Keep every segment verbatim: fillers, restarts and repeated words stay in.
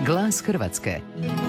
Glas Hrvatske.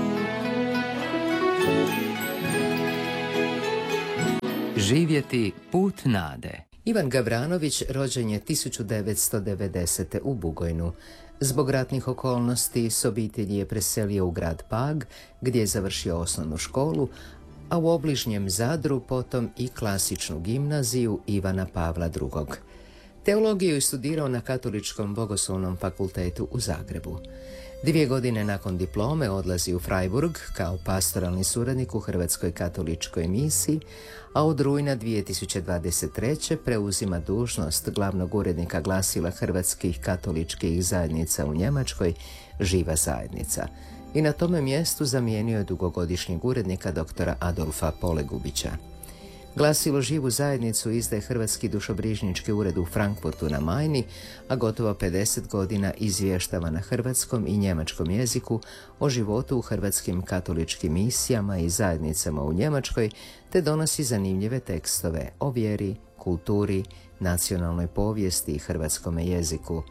Živjeti put nade. Ivan Gavranović rođen je tisuću devetsto devedesete. u Bugojnu. Zbog ratnih okolnosti s obitelji je preselio u grad Pag, gdje je završio osnovnu školu, a u obližnjem Zadru potom i klasičnu gimnaziju Ivana Pavla drugog. Teologiju je studirao na Katoličkom bogoslovnom fakultetu u Zagrebu. Dvije godine nakon diplome odlazi u Freiburg kao pastoralni suradnik u Hrvatskoj katoličkoj misiji, a od rujna dvije tisuće dvadeset treće. preuzima dužnost glavnog urednika glasila Hrvatskih katoličkih zajednica u Njemačkoj, Živa zajednica. I na tome mjestu zamijenio je dugogodišnjeg urednika doktora Adolfa Polegubića. Glasilo Živu zajednicu izdaje Hrvatski dušobrižnički ured u Frankfurtu na Majni, a gotovo pedeset godina izvještava na hrvatskom i njemačkom jeziku o životu u hrvatskim katoličkim misijama i zajednicama u Njemačkoj, te donosi zanimljive tekstove o vjeri, kulturi, nacionalnoj povijesti i hrvatskome jeziku.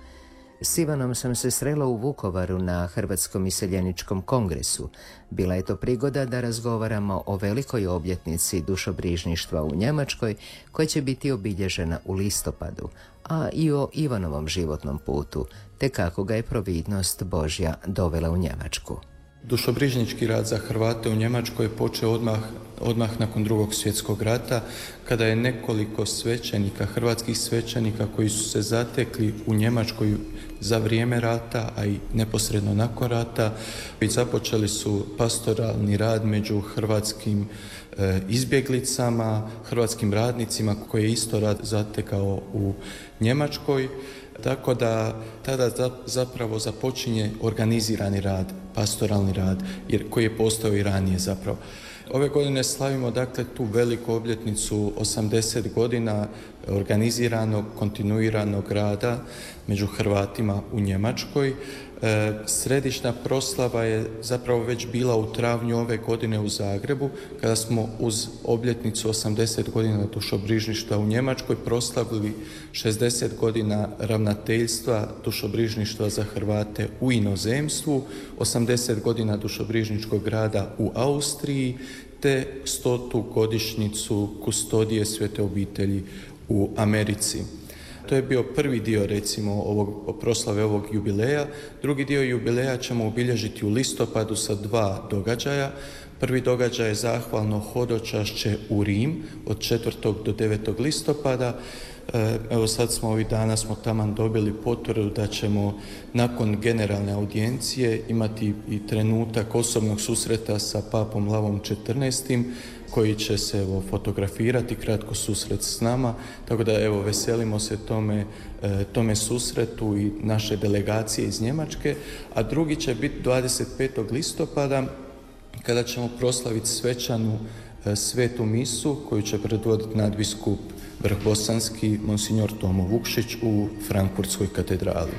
S Ivanom sam se srela u Vukovaru na Hrvatskom iseljeničkom kongresu. Bila je to prigoda da razgovaramo o velikoj obljetnici dušobrižništva u Njemačkoj, koja će biti obilježena u listopadu, a i o Ivanovom životnom putu, te kako ga je providnost Božja dovela u Njemačku. Dušobrižnički rad za Hrvate u Njemačkoj je počeo odmah, odmah nakon drugog svjetskog rata, kada je nekoliko svećenika, hrvatskih svećenika koji su se zatekli u Njemačkoj za vrijeme rata, a i neposredno nakon rata, i započeli su pastoralni rad među hrvatskim e, izbjeglicama, hrvatskim radnicima koji je isto rad zatekao u Njemačkoj. Tako da tada zapravo započinje organizirani rad, pastoralni rad, jer koji je postao i ranije zapravo. Ove godine slavimo dakle tu veliku obljetnicu osamdeset godina organiziranog, kontinuiranog rada među Hrvatima u Njemačkoj. E, središnja proslava je zapravo već bila u travnju ove godine u Zagrebu, kada smo uz obljetnicu osamdeset godina dušobrižništva u Njemačkoj proslavili šezdeset godina ravnateljstva dušobrižništva za Hrvate u inozemstvu, osamdeset godina dušobrižničkog rada u Austriji, te stotu godišnjicu kustodije Svete obitelji u Americi. To je bio prvi dio, recimo, ovog, proslave ovog jubileja. Drugi dio jubileja ćemo obilježiti u listopadu sa dva događaja. Prvi događaj je zahvalno hodočašće u Rim od četvrtog do devetog listopada. Evo sad smo ovih dana smo taman dobili potvrdu da ćemo nakon generalne audijencije imati i trenutak osobnog susreta sa papom Lavom četrnaestim koji će se evo, fotografirati, kratko susret s nama, tako da evo veselimo se tome, tome susretu i naše delegacije iz Njemačke, a drugi će biti dvadeset petog listopada kada ćemo proslaviti svečanu svetu misu koju će predvoditi nadbiskup vrhbosanski monsignor Tomo Vukšić u Frankfurtskoj katedrali.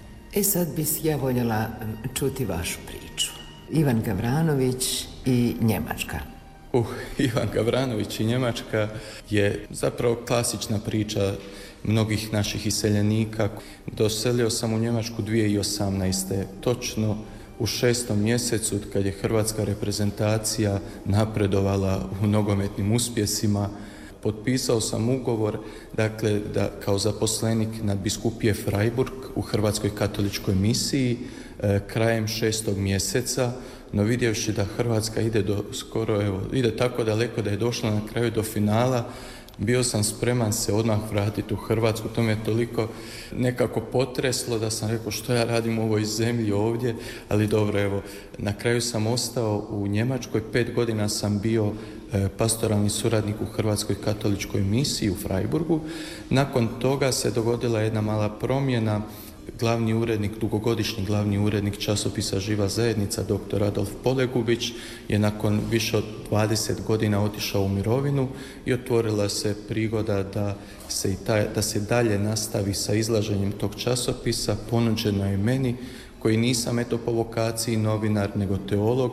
E sad bih ja voljela čuti vašu priču. Ivan Gavranović i Njemačka. Uh, Ivan Gavranović i Njemačka je zapravo klasična priča mnogih naših iseljenika. Doselio sam u Njemačku dvije tisuće osamnaeste. Točno u šestom mjesecu kad je hrvatska reprezentacija napredovala u nogometnim uspjesima. Potpisao sam ugovor, dakle, da kao zaposlenik nadbiskupije Freiburg u Hrvatskoj katoličkoj misiji e, krajem šestog mjeseca, no vidjevši da Hrvatska ide do skoro, evo, ide tako daleko da je došla na kraju do finala, bio sam spreman se odmah vratiti u Hrvatsku. To me je toliko nekako potreslo da sam rekao što ja radim u ovoj zemlji ovdje, ali dobro, evo, na kraju sam ostao u Njemačkoj, pet godina sam bio pastoralni suradnik u Hrvatskoj katoličkoj misiji u Freiburgu. Nakon toga se dogodila jedna mala promjena. Glavni urednik, dugogodišnji glavni urednik časopisa Živa zajednica, doktor Adolf Polegubić, je nakon više od dvadeset godina otišao u mirovinu i otvorila se prigoda da se, i taj, da se dalje nastavi sa izlaženjem tog časopisa. Ponuđeno je meni, koji nisam eto po vokaciji novinar, nego teolog,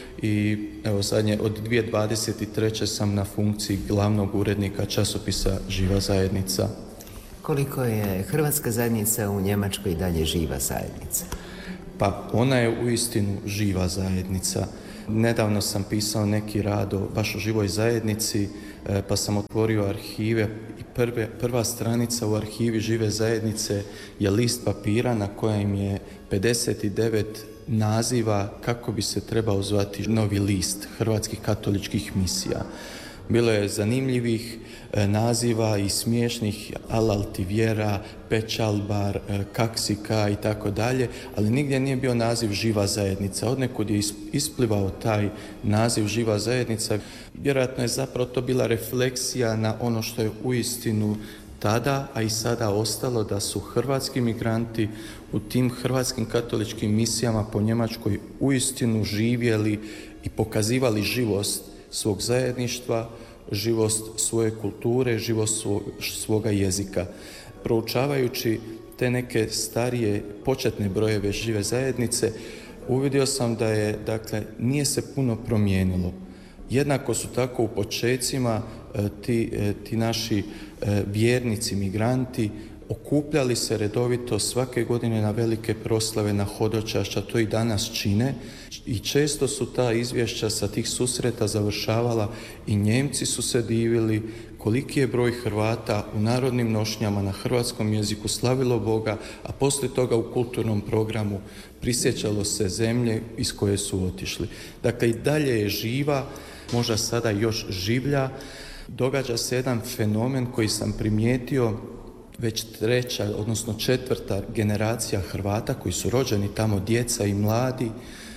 i evo zadnje od dvije tisuće dvadeset treće sam na funkciji glavnog urednika časopisa Živa zajednica. Koliko je hrvatska zajednica u Njemačkoj i dalje živa zajednica? Pa ona je uistinu živa zajednica. Nedavno sam pisao neki rad o baš o živoj zajednici, pa sam otvorio arhive i prve, prva stranica u arhivi žive zajednice je list papira na kojem je pedeset devet naziva kako bi se trebao zvati novi list hrvatskih katoličkih misija. Bilo je zanimljivih e, naziva i smiješnih, Alal ti vjera, Pečalbar, e, Kaksika i tako dalje, ali nigdje nije bio naziv živa zajednica. Odnekud je isplivao taj naziv živa zajednica. Vjerojatno je zapravo to bila refleksija na ono što je uistinu tada, a i sada ostalo, da su hrvatski migranti u tim hrvatskim katoličkim misijama po Njemačkoj uistinu živjeli i pokazivali živost svog zajedništva, živost svoje kulture, živost svoga jezika. Proučavajući te neke starije početne brojeve žive zajednice, uvidio sam da je, dakle, nije se puno promijenilo. Jednako su tako u počecima ti, ti naši vjernici, migranti, okupljali se redovito svake godine na velike proslave, na hodočašća, to i danas čine i često su ta izvješća sa tih susreta završavala i Njemci su se divili koliki je broj Hrvata u narodnim nošnjama na hrvatskom jeziku slavilo Boga, a poslije toga u kulturnom programu prisjećalo se zemlje iz koje su otišli. Dakle, i dalje je živa, možda sada još življa. Događa se jedan fenomen koji sam primijetio, već treća, odnosno četvrta generacija Hrvata koji su rođeni tamo, djeca i mladi,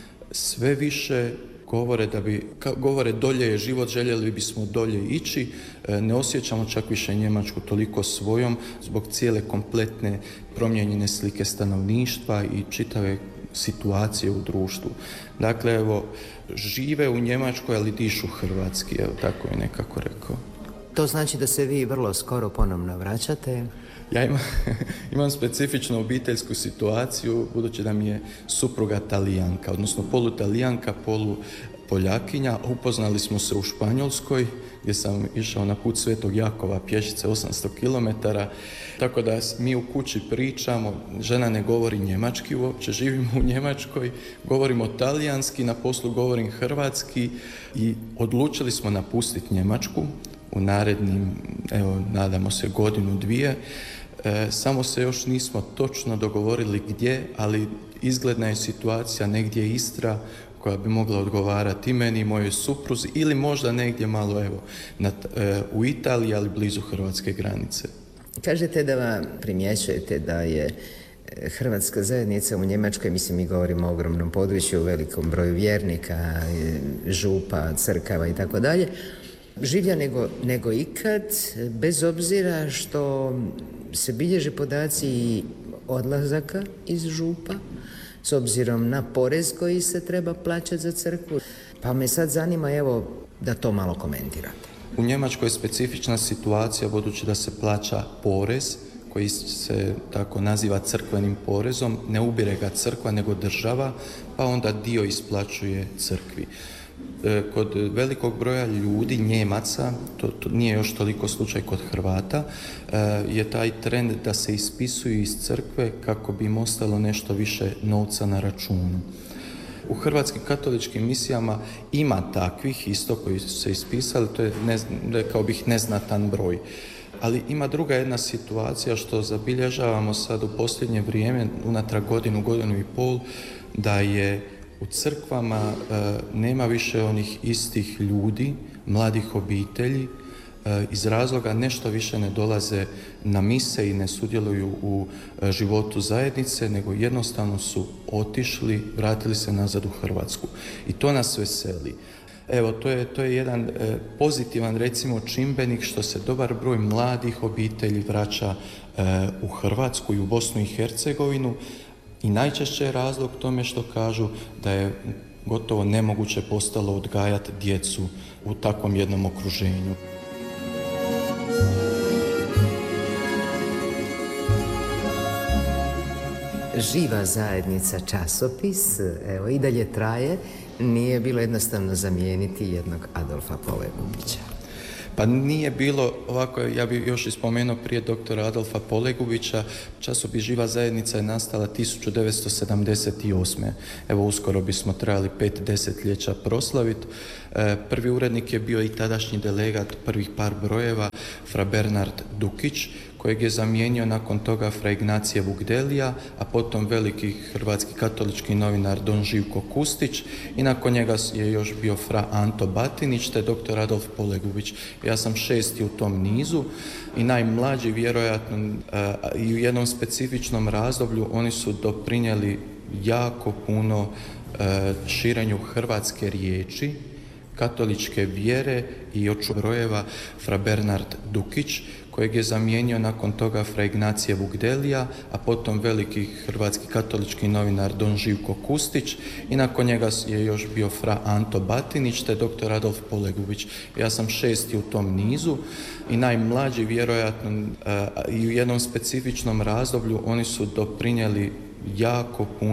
sve više govore da bi, govore dolje je život, željeli bismo dolje ići, ne osjećamo čak više Njemačku toliko svojom zbog cijele kompletne promijenjene slike stanovništva i čitave situacije u društvu. Dakle, evo, žive u Njemačkoj, ali dišu hrvatski, evo, tako je nekako rekao. To znači da se vi vrlo skoro ponovno vraćate? Ja imam, imam specifičnu obiteljsku situaciju, budući da mi je supruga Talijanka, odnosno polu Talijanka, polu Poljakinja. Upoznali smo se u Španjolskoj, gdje sam išao na put Svetog Jakova pješice osamsto kilometara, tako da mi u kući pričamo, žena ne govori njemački uopće, živimo u Njemačkoj, govorimo talijanski, na poslu govorim hrvatski i odlučili smo napustiti Njemačku u narednim, evo, nadamo se godinu, dvije. E, samo se još nismo točno dogovorili gdje, ali izgledna je situacija negdje Istra koja bi mogla odgovarati i meni i mojoj supruzi ili možda negdje malo, evo, na, e, u Italiji, ali blizu hrvatske granice. Kažete da vam primjećujete da je hrvatska zajednica u Njemačkoj, mislim mi govorimo o ogromnom području, o velikom broju vjernika, župa, crkava i tako dalje, življa nego, nego ikad, bez obzira što se bilježe podaci odlazaka iz župa, s obzirom na porez koji se treba plaćati za crkvu. Pa me sad zanima, evo, da to malo komentirate. U Njemačkoj je specifična situacija, budući da se plaća porez, koji se tako naziva crkvenim porezom, ne ubire ga crkva nego država, pa onda dio isplaćuje crkvi. Kod velikog broja ljudi, Njemaca, to, to nije još toliko slučaj kod Hrvata, je taj trend da se ispisuju iz crkve kako bi im ostalo nešto više novca na računu. U hrvatskim katoličkim misijama ima takvih isto koji su se ispisali, to je, ne, rekao bih, neznatan broj. Ali ima druga jedna situacija što zabilježavamo sad u posljednje vrijeme, unatrag godinu, godinu i pol, da je u crkvama e, nema više onih istih ljudi, mladih obitelji, e, iz razloga nešto više ne dolaze na mise i ne sudjeluju u e, životu zajednice, nego jednostavno su otišli, vratili se nazad u Hrvatsku. I to nas veseli. Evo, to je, to je jedan e, pozitivan, recimo, čimbenik što se dobar broj mladih obitelji vraća e, u Hrvatsku i u Bosnu i Hercegovinu. I najčešće je razlog tome što kažu da je gotovo nemoguće postalo odgajati djecu u takvom jednom okruženju. Živa zajednica časopis, evo, i dalje traje. Nije bilo jednostavno zamijeniti jednog Adolfa Pole Bubića. Pa nije bilo ovako, ja bih još ispomenuo prije doktora Adolfa Polegubića, časopis Živa zajednica je nastala tisuću devetsto sedamdeset osme. Evo uskoro bismo trebali pet desetljeća proslaviti. E, prvi urednik je bio i tadašnji delegat prvih par brojeva, fra Bernard Dukić, kojeg je zamijenio nakon toga fra Ignacije Vugdelija, a potom veliki hrvatski katolički novinar don Živko Kustić i nakon njega je još bio fra Anto Batinić te doktor Adolf Polegubić. Ja sam šesti u tom nizu i najmlađi vjerojatno i u jednom specifičnom razdoblju oni su doprinijeli jako puno širenju hrvatske riječi, katoličke vjere i oču brojeva fra Bernard Dukić, kojeg je zamijenio nakon toga fra Ignacije Vugdelija, a potom veliki hrvatski katolički novinar don Živko Kustić i nakon njega je još bio fra Anto Batinić te doktor Adolf Polegubić. Ja sam šesti u tom nizu i najmlađi vjerojatno i u jednom specifičnom razdoblju oni su doprinijeli jako puno